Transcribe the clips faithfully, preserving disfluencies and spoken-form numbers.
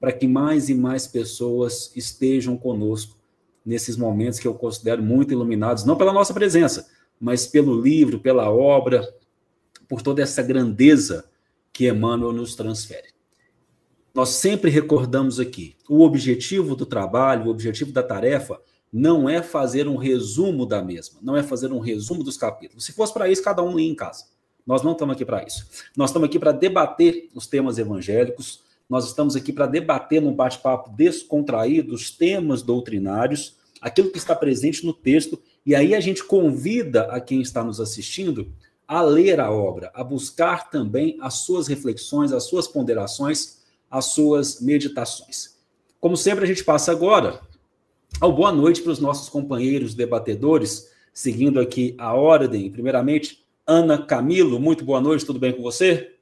para que mais e mais pessoas estejam conosco nesses momentos que eu considero muito iluminados, não pela nossa presença, mas pelo livro, pela obra, por toda essa grandeza que Emmanuel nos transfere. Nós sempre recordamos aqui, o objetivo do trabalho, o objetivo da tarefa, não é fazer um resumo da mesma, não é fazer um resumo dos capítulos. Se fosse para isso, cada um ia em casa. Nós não estamos aqui para isso. Nós estamos aqui para debater os temas evangélicos, nós estamos aqui para debater num bate-papo descontraído os temas doutrinários, aquilo que está presente no texto, e aí a gente convida a quem está nos assistindo a ler a obra, a buscar também as suas reflexões, as suas ponderações, as suas meditações. Como sempre, a gente passa agora ao boa noite para os nossos companheiros debatedores, seguindo aqui a ordem. Primeiramente, Ana Camilo, muito boa noite, tudo bem com você?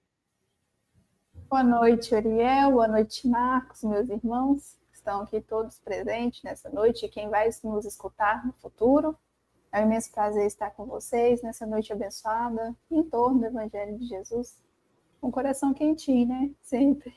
Boa noite, Ariel, boa noite, Marcos, meus irmãos, que estão aqui todos presentes nessa noite, e quem vai nos escutar no futuro. É um imenso prazer estar com vocês nessa noite abençoada, em torno do Evangelho de Jesus, com o coração quentinho, né? Sempre.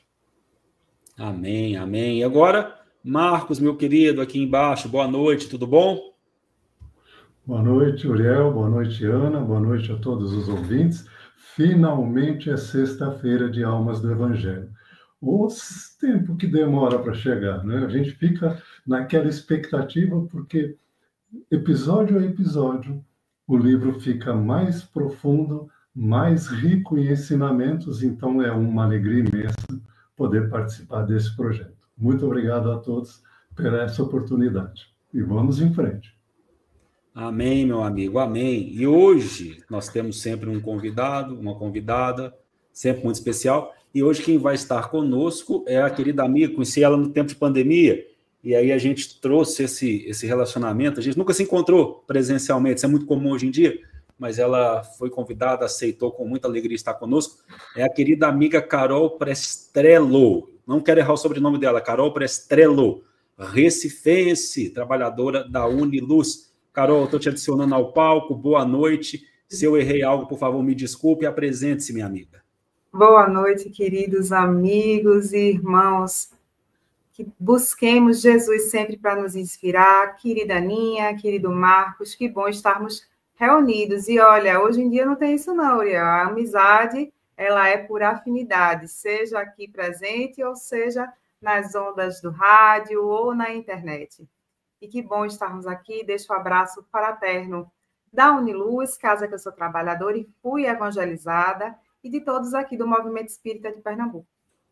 Amém, amém. E agora, Marcos, meu querido, aqui embaixo, boa noite, tudo bom? Boa noite, Uriel, boa noite, Ana, boa noite a todos os ouvintes. Finalmente é sexta-feira de Almas do Evangelho. O tempo que demora para chegar, né? A gente fica naquela expectativa porque episódio a episódio o livro fica mais profundo, mais rico em ensinamentos, então é uma alegria imensa poder participar desse projeto. Muito obrigado a todos por essa oportunidade. E vamos em frente. Amém, meu amigo, amém. E hoje nós temos sempre um convidado, uma convidada, sempre muito especial. E hoje quem vai estar conosco é a querida amiga, conheci ela no tempo de pandemia, e aí a gente trouxe esse, esse relacionamento. A gente nunca se encontrou presencialmente, isso é muito comum hoje em dia, mas ela foi convidada, aceitou com muita alegria estar conosco. É a querida amiga Carol Prestrello. Não quero errar o sobrenome dela, Carol Prestrello, recifense, trabalhadora da Uniluz. Carol, estou te adicionando ao palco, boa noite. Se eu errei algo, por favor, me desculpe e apresente-se, minha amiga. Boa noite, queridos amigos e irmãos. Que busquemos Jesus sempre para nos inspirar. Querida Aninha, querido Marcos, que bom estarmos reunidos. E olha, hoje em dia não tem isso não, Uriel. A amizade, ela é por afinidade, seja aqui presente ou seja nas ondas do rádio ou na internet. E que bom estarmos aqui. Deixo um abraço fraterno da Uniluz, casa que eu sou trabalhadora e fui evangelizada, e de todos aqui do Movimento Espírita de Pernambuco.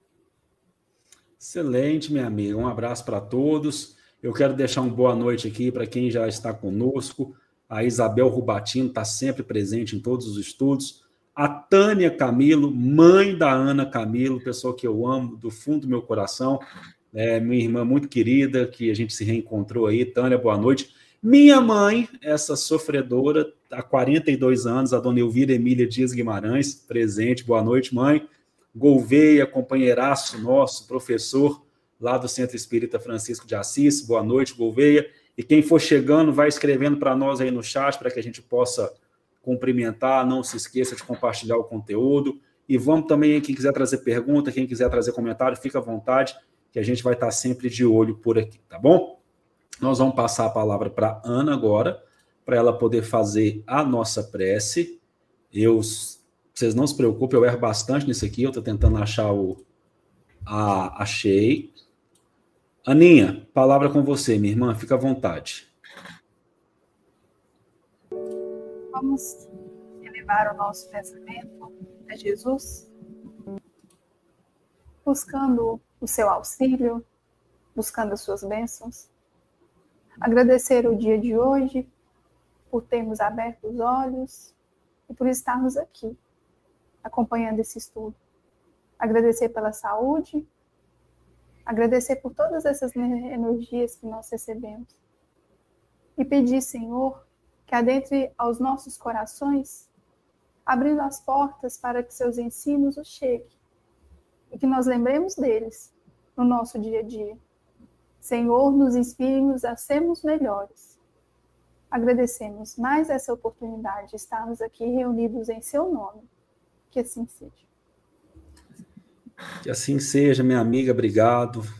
Excelente, minha amiga. Um abraço para todos. Eu quero deixar uma boa noite aqui para quem já está conosco. A Isabel Rubatino está sempre presente em todos os estudos. A Tânia Camilo, mãe da Ana Camilo, pessoa que eu amo do fundo do meu coração. É, minha irmã muito querida, que a gente se reencontrou aí. Tânia, boa noite. Minha mãe, essa sofredora, há quarenta e dois anos, a dona Elvira Emília Dias Guimarães, presente. Boa noite, mãe. Gouveia, companheiraço nosso, professor lá do Centro Espírita Francisco de Assis. Boa noite, Gouveia. E quem for chegando, vai escrevendo para nós aí no chat, para que a gente possa cumprimentar. Não se esqueça de compartilhar o conteúdo. E vamos também, quem quiser trazer pergunta, quem quiser trazer comentário, fica à vontade, que a gente vai estar sempre de olho por aqui, tá bom? Nós vamos passar a palavra para a Ana agora, para ela poder fazer a nossa prece. Eu, vocês não se preocupem, eu erro bastante nisso aqui, eu estou tentando achar o... Ah, achei. Aninha, palavra com você, minha irmã, fica à vontade. Vamos elevar o nosso pensamento a Jesus, buscando o seu auxílio, buscando as suas bênçãos. Agradecer o dia de hoje, por termos aberto os olhos e por estarmos aqui, acompanhando esse estudo. Agradecer pela saúde, agradecer por todas essas energias que nós recebemos. E pedir, Senhor, que adentre aos nossos corações, abrindo as portas para que seus ensinos os cheguem. E que nós lembremos deles no nosso dia a dia. Senhor, nos inspire-nos a sermos melhores. Agradecemos mais essa oportunidade de estarmos aqui reunidos em seu nome. Que assim seja. Que assim seja, minha amiga, obrigado.